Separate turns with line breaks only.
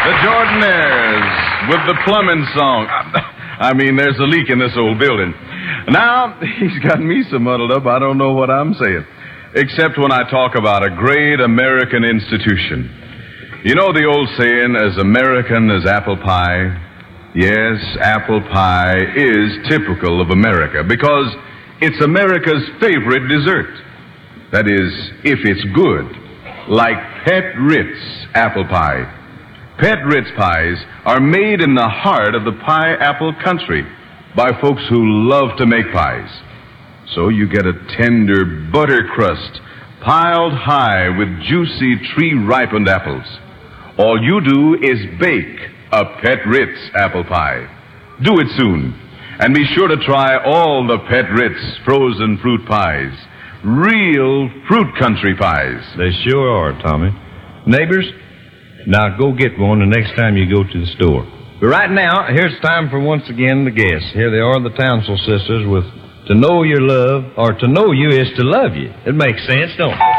The Jordanaires with the plumbing song. I mean, there's a leak in this old building. Now, he's got me so muddled up, I don't know what I'm saying. Except when I talk about a great American institution. You know the old saying, as American as apple pie? Yes, apple pie is typical of America because it's America's favorite dessert. That is, if it's good, like Pet Ritz apple pie. Pet Ritz pies are made in the heart of the pie-apple country by folks who love to make pies. So you get a tender butter crust piled high with juicy tree-ripened apples. All you do is bake a Pet Ritz apple pie. Do it soon. And be sure to try all the Pet Ritz frozen fruit pies. Real fruit country pies.
They sure are, Tommy. Neighbors, now go get one the next time you go to the store. But right now, here's time for once again the guests. Here they are, the Townsend sisters with To Know Your Love, or To Know You is to Love You. It makes sense, don't it?